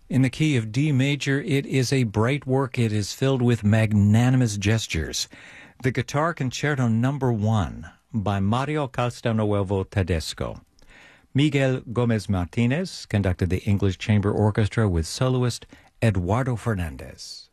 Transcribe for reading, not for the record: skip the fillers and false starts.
In the key of D major, it is a bright work. It is filled with magnanimous gestures. The Guitar Concerto No. 1 by Mario Castelnuovo Tedesco. Miguel Gomez Martinez conducted the English Chamber Orchestra with soloist Eduardo Fernandez.